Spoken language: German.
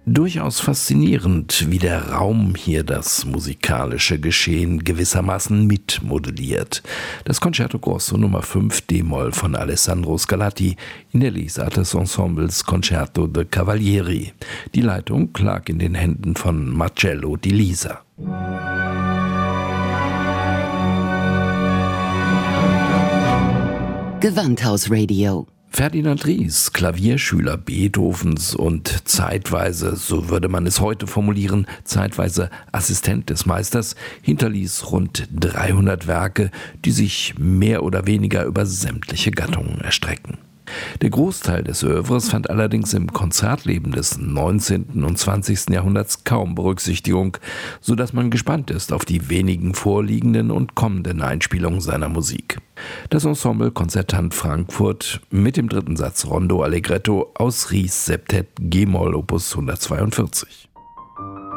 Durchaus faszinierend, wie der Raum hier das musikalische Geschehen gewissermaßen mitmodelliert. Das Concerto Grosso Nummer 5 d-Moll von Alessandro Scarlatti in der Lesart des Ensembles Concerto de Cavalieri. Die Leitung lag in den Händen von Marcello Di Lisa. Gewandhaus-Radio. Ferdinand Ries, Klavierschüler Beethovens und zeitweise, so würde man es heute formulieren, zeitweise Assistent des Meisters, hinterließ rund 300 Werke, die sich mehr oder weniger über sämtliche Gattungen erstrecken. Der Großteil des Œuvres fand allerdings im Konzertleben des 19. und 20. Jahrhunderts kaum Berücksichtigung, sodass man gespannt ist auf die wenigen vorliegenden und kommenden Einspielungen seiner Musik. Das Ensemble Konzertant Frankfurt mit dem dritten Satz Rondo Allegretto aus Ries Septett G-Moll Opus 142.